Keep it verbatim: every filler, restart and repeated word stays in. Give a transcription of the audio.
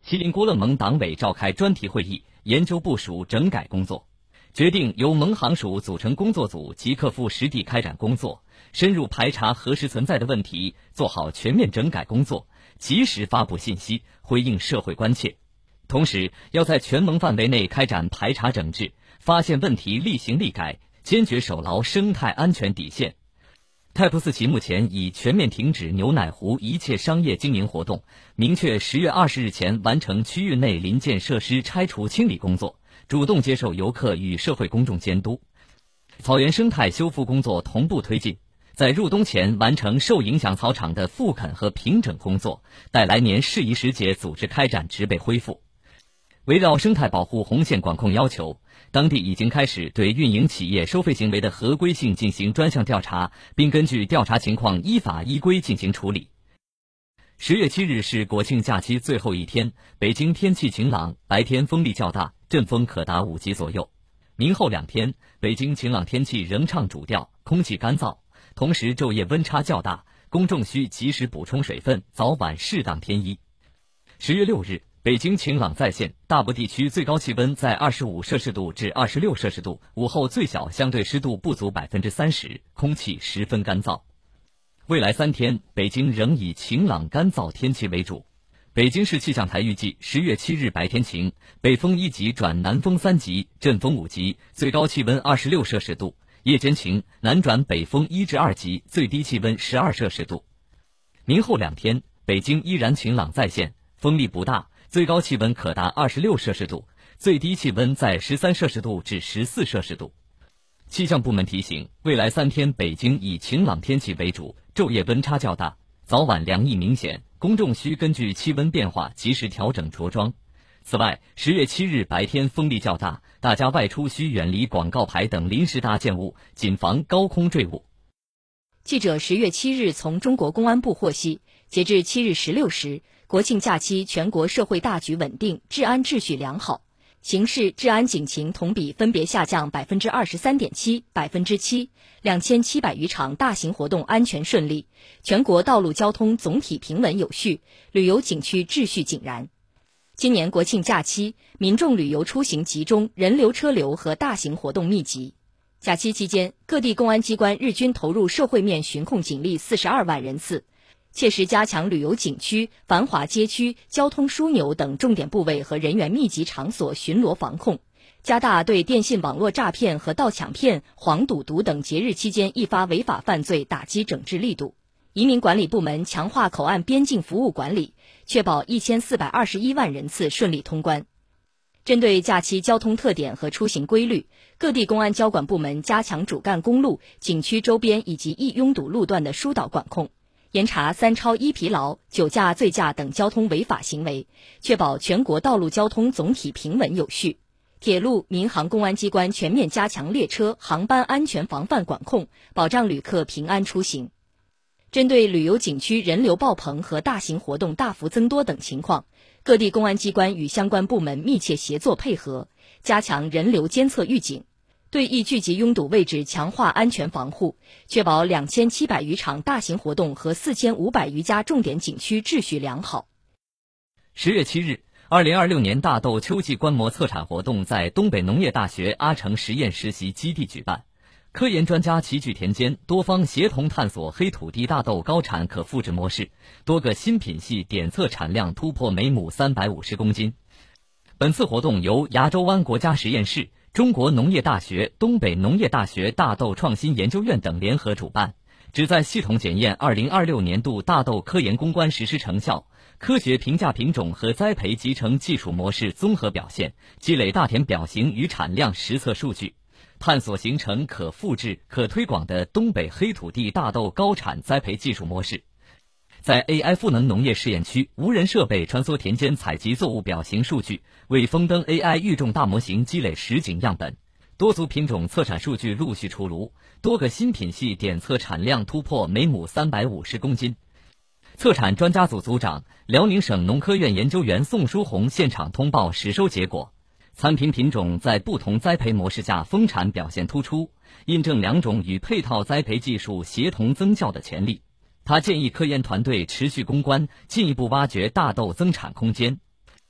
吉林郭勒盟党委召开专题会议，研究部署整改工作，决定由盟行署组成工作组，即刻赴实地开展工作，深入排查核实存在的问题，做好全面整改工作，及时发布信息，回应社会关切。同时，要在全盟范围内开展排查整治，发现问题立行立改，坚决守牢生态安全底线。泰普四旗目前已全面停止牛奶湖一切商业经营活动，明确十月二十日前完成区域内临建设施拆除清理工作，主动接受游客与社会公众监督。草原生态修复工作同步推进，在入冬前完成受影响草场的复垦和平整工作，待来年适宜时节组织开展植被恢复。围绕生态保护红线管控要求，当地已经开始对运营企业收费行为的合规性进行专项调查，并根据调查情况依法依规进行处理。十月七日是国庆假期最后一天，北京天气晴朗，白天风力较大，阵风可达五级左右。明后两天，北京晴朗天气仍唱主调，空气干燥，同时昼夜温差较大，公众需及时补充水分，早晚适当添衣。十月六日，北京晴朗再现，大部地区最高气温在二十五摄氏度至二十六摄氏度，午后最小相对湿度不足百分之三十，空气十分干燥。未来三天，北京仍以晴朗干燥天气为主。北京市气象台预计，十月七日白天晴，北风一级转南风三级，阵风五级，最高气温二十六摄氏度；夜间晴，南转北风一至二级，最低气温十二摄氏度。明后两天，北京依然晴朗再现，风力不大，最高气温可达二十六摄氏度，最低气温在十三摄氏度至十四摄氏度。气象部门提醒，未来三天北京以晴朗天气为主，昼夜温差较大，早晚凉意明显，公众需根据气温变化及时调整着装。此外，十月七日白天风力较大，大家外出需远离广告牌等临时搭建物，谨防高空坠物。 记者十月七日从中国公安部获悉，截至七日十六时，国庆假期全国社会大局稳定，治安秩序良好，刑事治安警情同比分别下降百分之二十三点七、百分之七，两千七百余场大型活动安全顺利，全国道路交通总体平稳有序，旅游景区秩序井然。今年国庆假期，民众旅游出行集中，人流车流和大型活动密集。假期期间，各地公安机关日均投入社会面巡控警力四十二万人次，切实加强旅游景区、繁华街区、交通枢纽等重点部位和人员密集场所巡逻防控，加大对电信网络诈骗和盗抢骗、黄赌毒等节日期间易发违法犯罪打击整治力度。移民管理部门强化口岸边境服务管理，确保一千四百二十一万人次顺利通关。针对假期交通特点和出行规律，各地公安交管部门加强主干公路、景区周边以及易拥堵路段的疏导管控，严查三超一疲劳、酒驾、醉驾等交通违法行为，确保全国道路交通总体平稳有序。铁路、民航公安机关全面加强列车、航班安全防范管控，保障旅客平安出行。针对旅游景区人流爆棚和大型活动大幅增多等情况，各地公安机关与相关部门密切协作配合，加强人流监测预警，对易聚集拥堵位置强化安全防护，确保两千七百余场大型活动和四千五百余家重点景区秩序良好。 十月七日，二零二六年大豆秋季观摩测产活动在东北农业大学阿城实验实习基地举办。科研专家齐聚田间，多方协同探索黑土地大豆高产可复制模式，多个新品系点测产量突破每亩三百五十公斤。本次活动由牙洲湾国家实验室、中国农业大学、东北农业大学大豆创新研究院等联合主办，旨在系统检验二零二六年度大豆科研攻关实施成效，科学评价品种和栽培集成技术模式综合表现，积累大田表型与产量实测数据，探索形成可复制、可推广的东北黑土地大豆高产栽培技术模式。在 A I 赋能农业试验区，无人设备穿梭田间采集作物表型数据，为风灯 A I 育种大模型积累实景样本。多族品种测产数据陆续出炉，多个新品系点测产量突破每亩三百五十公斤。测产专家组组长、辽宁省农科院研究员宋书红现场通报实收结果。参评品种在不同栽培模式下丰产表现突出，印证两种与配套栽培技术协同增效的潜力。他建议科研团队持续攻关，进一步挖掘大豆增产空间。